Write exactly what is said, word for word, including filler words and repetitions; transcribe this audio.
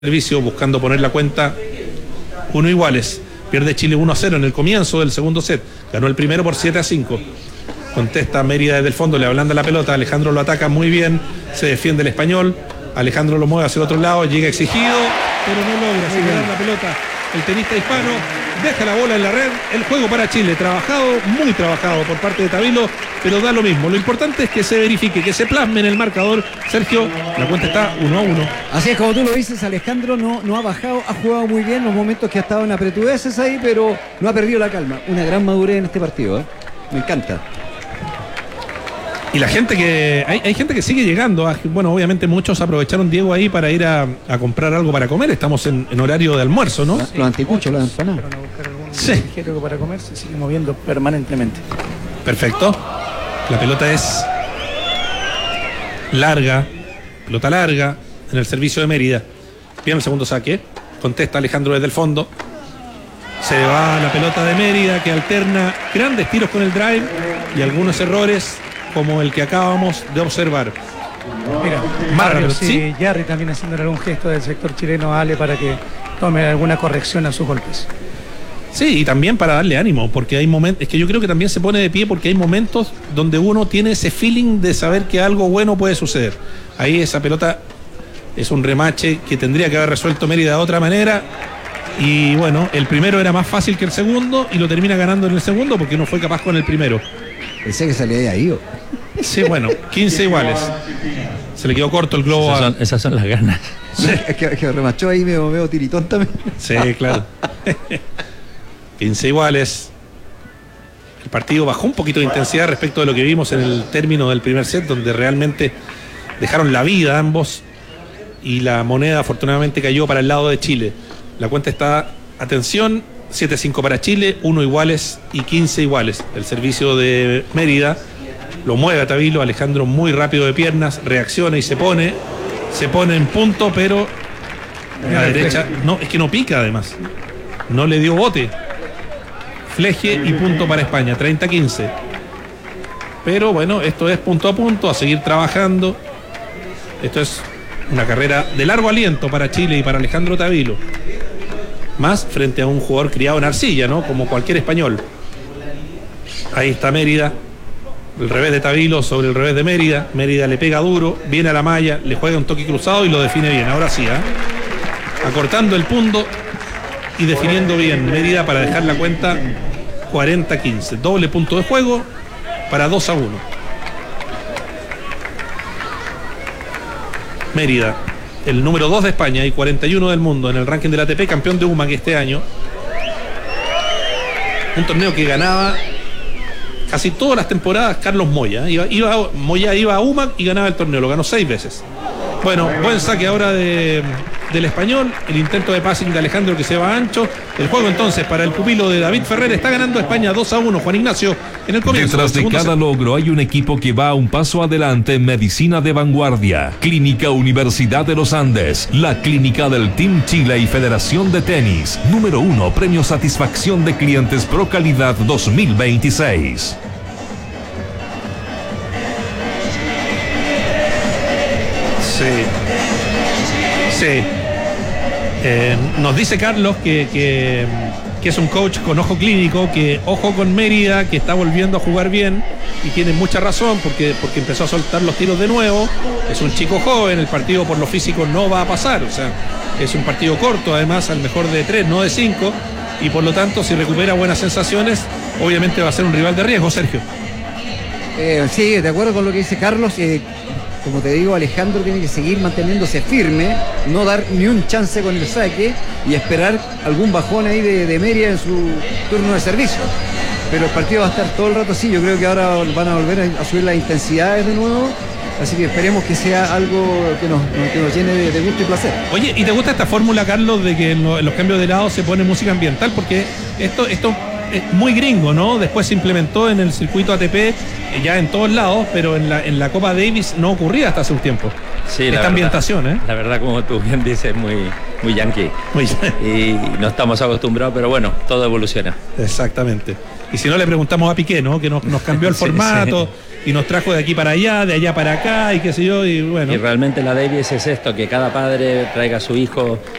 servicio buscando poner la cuenta uno iguales. Pierde Chile uno a cero en el comienzo del segundo set. Ganó el primero por siete a cinco. Contesta Mérida desde el fondo, le ablanda la pelota. Alejandro lo ataca muy bien. Se defiende el español. Alejandro lo mueve hacia el otro lado. Llega exigido, pero no logra separar la pelota. El tenista hispano deja la bola en la red. El juego para Chile, trabajado, muy trabajado por parte de Tabilo, pero da lo mismo. Lo importante es que se verifique, que se plasme en el marcador. Sergio, la cuenta está uno a uno. Así es, como tú lo dices, Alejandro no, no ha bajado, ha jugado muy bien los momentos que ha estado en apretudeces ahí, pero no ha perdido la calma. Una gran madurez en este partido, ¿eh? Me encanta. Y la gente que. Hay, hay gente que sigue llegando. Bueno, obviamente muchos aprovecharon, Diego, ahí para ir a, a comprar algo para comer. Estamos en, en horario de almuerzo, ¿no? Los anticuchos, las empanadas. Para buscar algún Sí. ligero para comer, se sigue moviendo permanentemente. Perfecto. La pelota es larga. Pelota larga en el servicio de Mérida. Viene el segundo saque. Contesta Alejandro desde el fondo. Se va la pelota de Mérida, que alterna grandes tiros con el drive y algunos errores como el que acabamos de observar. Mira, Mara, Mario, ¿sí? sí, Jarry también haciéndole algún gesto del sector chileno a Ale para que tome alguna corrección a sus golpes. Sí, y también para darle ánimo, porque hay momentos, es que yo creo que también se pone de pie porque hay momentos donde uno tiene ese feeling de saber que algo bueno puede suceder. Ahí esa pelota es un remache que tendría que haber resuelto Mérida de otra manera. Y bueno, el primero era más fácil que el segundo y lo termina ganando en el segundo porque no fue capaz con el primero. Pensé que salía de ahí. ¿O? Sí, bueno, quince iguales. Se le quedó corto el globo. Esas a... son, esas son las ganas. Sí. Es que, que remachó ahí medio, medio tiritón también. Sí, claro. quince iguales. El partido bajó un poquito de intensidad respecto de lo que vimos en el término del primer set, donde realmente dejaron la vida ambos y la moneda afortunadamente cayó para el lado de Chile. La cuenta está, atención, siete a cinco para Chile, uno iguales y quince iguales. El servicio de Mérida lo mueve a Tabilo, Alejandro muy rápido de piernas, reacciona y se pone, se pone en punto, pero a la derecha, no, es que no pica además, no le dio bote. Fleje y punto para España, treinta a quince. Pero bueno, esto es punto a punto, a seguir trabajando. Esto es una carrera de largo aliento para Chile y para Alejandro Tabilo. Más frente a un jugador criado en arcilla, ¿no? Como cualquier español. Ahí está Mérida. El revés de Tabilo sobre el revés de Mérida. Mérida le pega duro, viene a la malla, le juega un toque cruzado y lo define bien. Ahora sí, ¿eh? Acortando el punto y definiendo bien Mérida para dejar la cuenta cuarenta a quince. Doble punto de juego para dos a uno. Mérida, el número dos de España y cuarenta y uno del mundo en el ranking del A T P, campeón de U M A C este año. Un torneo que ganaba casi todas las temporadas Carlos Moya. Iba, iba, Moya iba a U M A C y ganaba el torneo, lo ganó seis veces. Bueno, buen saque ahora de, del español, el intento de passing de Alejandro que se va ancho. El juego entonces para el pupilo de David Ferrer, está ganando España dos a uno, Juan Ignacio, en el comienzo. Detrás de cada set. logro hay un equipo que va un paso adelante en medicina de vanguardia. Clínica Universidad de los Andes, la clínica del Team Chile y Federación de Tenis. Número uno, Premio Satisfacción de Clientes Pro Calidad dos mil veintiséis. Sí, sí. Eh, nos dice Carlos que, que, que es un coach con ojo clínico, que ojo con Mérida, que está volviendo a jugar bien y tiene mucha razón porque, porque empezó a soltar los tiros de nuevo. Es un chico joven, el partido por lo físico no va a pasar, o sea, es un partido corto, además al mejor de tres, no de cinco, y por lo tanto si recupera buenas sensaciones, obviamente va a ser un rival de riesgo, Sergio. Eh, sí, de acuerdo con lo que dice Carlos. Eh, Como te digo, Alejandro tiene que seguir manteniéndose firme, no dar ni un chance con el saque y esperar algún bajón ahí de, de Mérida en su turno de servicio. Pero el partido va a estar todo el rato así. Yo creo que ahora van a volver a, a subir las intensidades de nuevo. Así que esperemos que sea algo que nos, que nos llene de, de gusto y placer. Oye, ¿y te gusta esta fórmula, Carlos, de que en, lo, en los cambios de lado se pone música ambiental? Porque esto, esto es muy gringo, ¿no? Después se implementó en el circuito A T P, eh, ya en todos lados, pero en la, en la Copa Davis no ocurría hasta hace un tiempo. Sí, esta la ambientación, verdad, ¿eh? La verdad, como tú bien dices, muy, muy yankee. Muy y no estamos acostumbrados, pero bueno, todo evoluciona. Exactamente. Y si no, le preguntamos a Piqué, ¿no? Que nos, nos cambió el Sí, formato sí. y nos trajo de aquí para allá, de allá para acá y qué sé yo, y bueno. Y realmente la Davis es esto, que cada padre traiga a su hijo